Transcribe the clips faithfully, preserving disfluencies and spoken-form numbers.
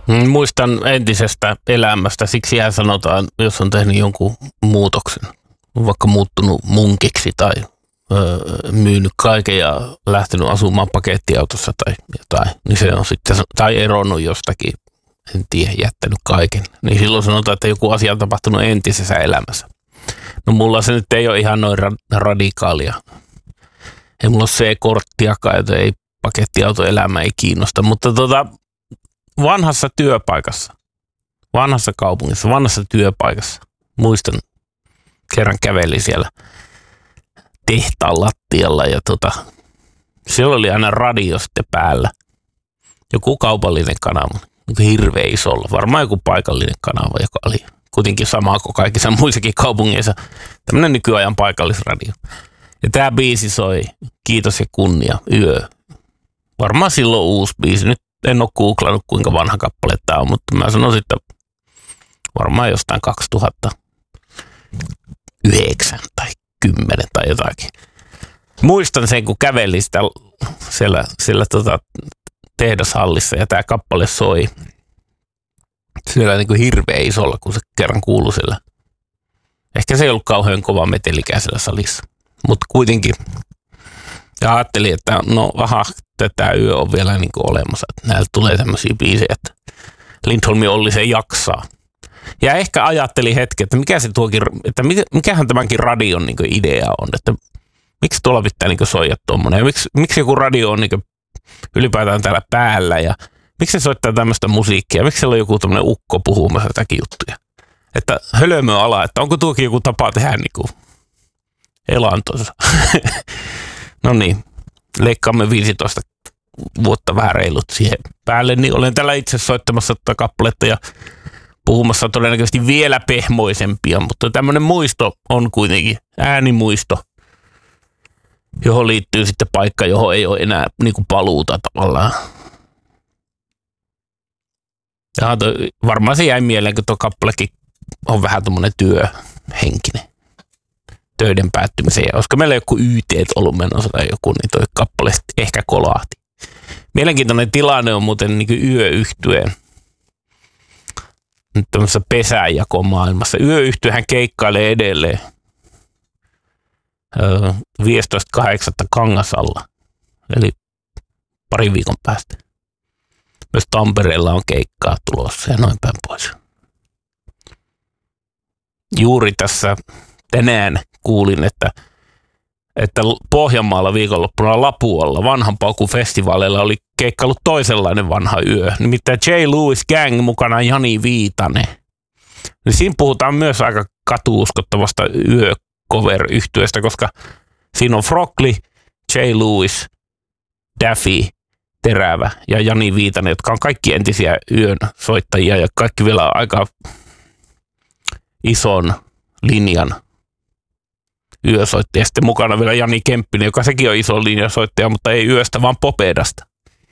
Muistan entisestä elämästä, siksi hän sanotaan, jos on tehnyt jonkun muutoksen, vaikka muuttunut munkiksi tai öö, myynyt kaiken ja lähtenyt asumaan pakettiautossa tai jotain, niin se on sitten, tai eronnut jostakin, en tiedä, jättänyt kaiken. Niin silloin sanotaan, että joku asia on tapahtunut entisessä elämässä. No mulla se nyt ei ole ihan noin ra- radikaalia. Ei mulla ole C-korttiakaan, joten ei pakettiautoelämä ei kiinnosta, mutta tota, vanhassa työpaikassa, vanhassa kaupungissa, vanhassa työpaikassa, muistan, kerran kävelin siellä tehtaan lattialla ja tota, siellä oli aina radio sitten päällä. Joku kaupallinen kanava, hirveän isolla, varmaan joku paikallinen kanava, joka oli kuitenkin sama kuin kaikissa muissakin kaupungeissa, tämmöinen nykyajan paikallisradio. Ja tämä biisi soi, kiitos ja kunnia, yö. Varmaan silloin uusi biisi, nyt en ole googlannut kuinka vanha kappale tämä on, mutta mä sanoisin, että varmaan jostain kaksituhattayhdeksän tai kymmenen tai jotakin. Muistan sen, kun kävelin sitä siellä, siellä tota tehdashallissa ja tämä kappale soi. Siellä niin kuin hirveän isolla, kun se kerran kuului siellä. Ehkä se ei ollut kauhean kova metelikään siellä salissa, mutta kuitenkin. Ja ajattelin, että no aha, tätä yö on vielä niin kuin olemassa. Näillä tulee tämmöisiä biisejä, että Lindholmi Olli se jaksaa. Ja ehkä ajattelin hetken, että mikä se tuokin, että mikähän tämänkin radion niin kuin idea on, että miksi tuolla pitää niin kuin soija tuommoinen, ja miksi, miksi joku radio on niin kuin ylipäätään täällä päällä, ja miksi se soittaa tämmöistä musiikkia, miksi siellä on joku tämmöinen ukko puhumassa jotakin juttuja. Että hölmö ala, että onko tuokin joku tapa tehdä niin kuin elantonsa. No niin, leikkaamme viisitoista vuotta vähän reilut siihen päälle, niin olen täällä itse soittamassa tätä kappaletta ja puhumassa todennäköisesti vielä pehmoisempia, mutta tämmöinen muisto on kuitenkin äänimuisto, johon liittyy sitten paikka, johon ei ole enää niin kuin paluuta tavallaan. Ja to, varmaan se jäi mieleen, kun tuo kappalekin on vähän tuommoinen työhenkinen. Töiden päättymiseen. Ja olisiko meillä joku Y T ollut menossa tai joku, niin toi kappale ehkä kolahti. Mielenkiintoinen tilanne on muuten niin kuin yöyhtyeen. Nyt tämmöisessä pesäänjakomaailmassa. Yöyhtyehän keikkailee edelleen. Öö, viidestoista kahdeksatta Kangasalla. Eli parin viikon päästä. Myös Tampereella on keikkaa tulossa ja noin päin pois. Juuri tässä tänään kuulin, että, että Pohjanmaalla viikonloppuna Lapualla vanhan paukufestivaaleilla oli keikkailut toisenlainen vanha yö. Nimittäin J. Lewis Gang mukana Jani Viitanen. Niin siinä puhutaan myös aika katuuskottavasta yö-cover-yhtyeestä, koska siinä on Frogli, J. Lewis, Daffy, Terävä ja Jani Viitanen, jotka on kaikki entisiä yön soittajia ja kaikki vielä aika ison linjan yösoittaja. Sitten mukana vielä Jani Kemppinen, joka sekin on iso linjasoittaja, mutta ei yöstä, vaan popedasta.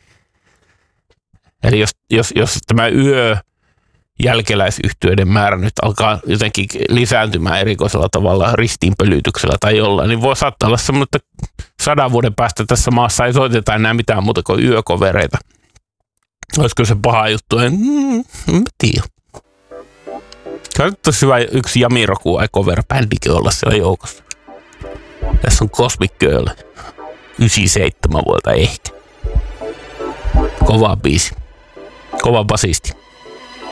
Eli jos, jos, jos tämä yö jälkeläisyhtyeiden määrä nyt alkaa jotenkin lisääntymään erikoisella tavalla ristiinpölytyksellä tai jollain, niin voi saattaa olla semmoinen, että sadan vuoden päästä tässä maassa ei soiteta enää mitään muuta kuin yökovereita. Olisiko se paha juttu? En mm, tiedä. Olisi hyvä yksi Jamiroquai vai cover-bändikin olla siellä joukossa. Tässä on Cosmic Girl. yhdeksänkymmentäseitsemän vuotta ehkä. Kova biisi. Kova basisti.